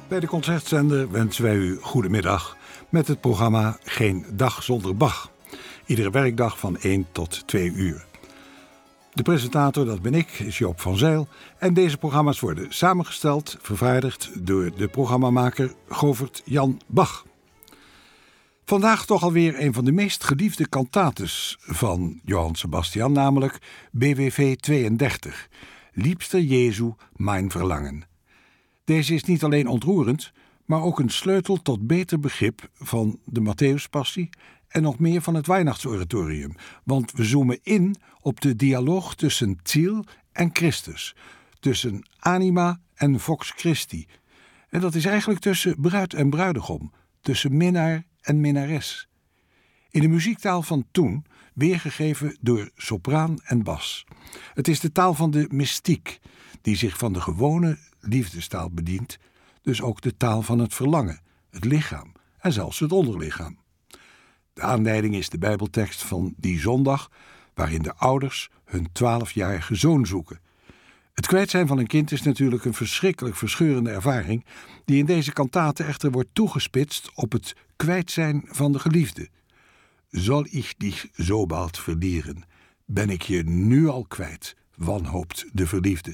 Bij de Concertzender wensen wij u goedemiddag met het programma Geen Dag Zonder Bach. Iedere werkdag van 1 tot 2 uur. De presentator, dat ben ik, is Joop van Zijl. En deze programma's worden samengesteld, vervaardigd door de programmamaker Govert Jan Bach. Vandaag toch alweer een van de meest geliefde cantates van Johann Sebastian, namelijk BWV 32, Liebster Jesu, mijn verlangen. Deze is niet alleen ontroerend, maar ook een sleutel tot beter begrip van de Matthäuspassie en nog meer van het Weihnachtsoratorium, want we zoomen in op de dialoog tussen Ziel en Christus, tussen anima en vox Christi. En dat is eigenlijk tussen bruid en bruidegom, tussen minnaar en minnares. In de muziektaal van toen, weergegeven door sopraan en bas. Het is de taal van de mystiek, die zich van de gewone liefdestaal bedient, dus ook de taal van het verlangen, het lichaam en zelfs het onderlichaam. De aanleiding is de Bijbeltekst van die zondag, waarin de ouders hun 12-jarige zoon zoeken. Het kwijt zijn van een kind is natuurlijk een verschrikkelijk verscheurende ervaring, die in deze kantate echter wordt toegespitst op het kwijt zijn van de geliefde. Zal ich dich so bald verlieren? Ben ik je nu al kwijt, wanhoopt de verliefde.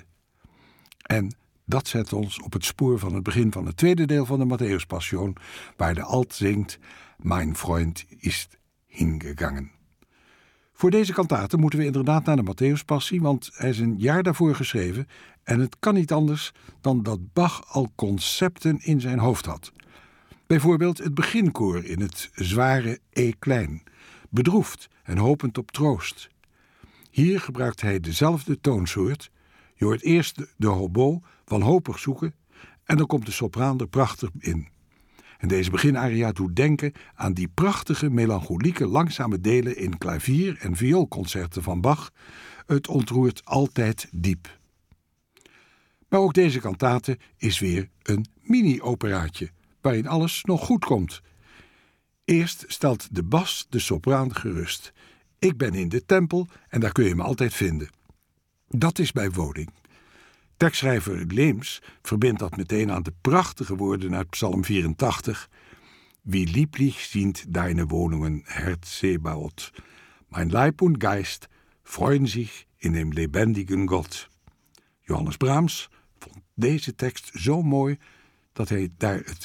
En dat zet ons op het spoor van het begin van het tweede deel van de Matthäuspassion, waar de alt zingt, Mein Freund ist hingegangen. Voor deze kantate moeten we inderdaad naar de Matthäuspassie, want hij is een jaar daarvoor geschreven en het kan niet anders dan dat Bach al concepten in zijn hoofd had. Bijvoorbeeld het beginkoor in het zware E klein, bedroefd en hopend op troost. Hier gebruikt hij dezelfde toonsoort. Je hoort eerst de hobo wanhopig zoeken en dan komt de sopraan er prachtig in. En deze beginaria doet denken aan die prachtige, melancholieke, langzame delen in klavier- en vioolconcerten van Bach. Het ontroert altijd diep. Maar ook deze kantate is weer een mini-operaatje, waarin alles nog goed komt. Eerst stelt de bas de sopraan gerust. Ik ben in de tempel en daar kun je me altijd vinden. Dat is bij woning. Tekstschrijver Leems verbindt dat meteen aan de prachtige woorden uit Psalm 84. Wie lieblich sind deine Wohnungen, Herr Zebaoth. Mein Leib und Geist freuen sich in dem lebendigen Gott. Johannes Brahms vond deze tekst zo mooi dat hij daar het